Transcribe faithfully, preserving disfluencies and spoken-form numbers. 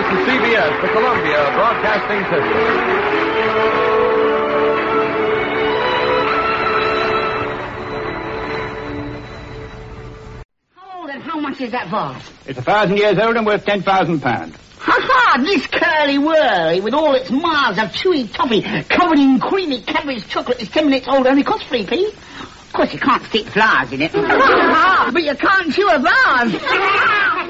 is C B S, the Columbia Broadcasting System. How much is that vase? It's a thousand years old and worth ten thousand pounds. Ha-ha! This curly-whirly, with all its miles of chewy toffee covered in creamy Cadbury's chocolate, is ten minutes old, only costs three p. Of course, you can't stick flowers in it. But you can't chew a vase.